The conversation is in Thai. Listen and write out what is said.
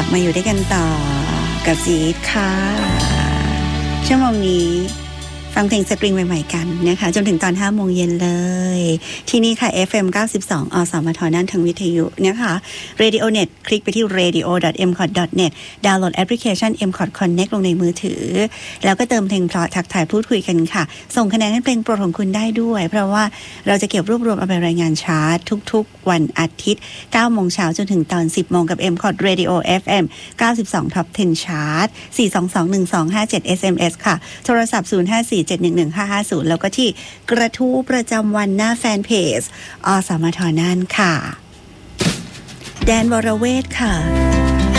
บมาอยู่ด้วยกันต่อกับจีดค่ะชั่วโมงนี้ฟังเพลงสตริงใหม่ๆกันนะคะจนถึงตอน 5 โมงเย็นเลยที่นี่ค่ะ FM 92 อสมทนั่นทางวิทยุนะคะ RadioNet คลิกไปที่ radio.mcot.net ดาวน์โหลดแอปพลิเคชัน MCOT Connect ลงในมือถือแล้วก็เติมเพลงเพราะทักทายพูดคุยกันค่ะส่งคะแนนให้เพลงโปรดของคุณได้ด้วยเพราะว่าเราจะเก็บรวบรวมเอาไปรายงานชาร์ตทุกๆวันอาทิตย์ 9 โมงเช้าจนถึงตอน 10 โมงกับ MCOT Radio FM 92 Top 10 Chart 4221257 SMS ค่ะโทรศัพท์ 0547115550 แล้วก็ที่กระทู้ประจำวันหน้าแฟนเพจอสมทน่านค่ะแดนวรเวทค่ะ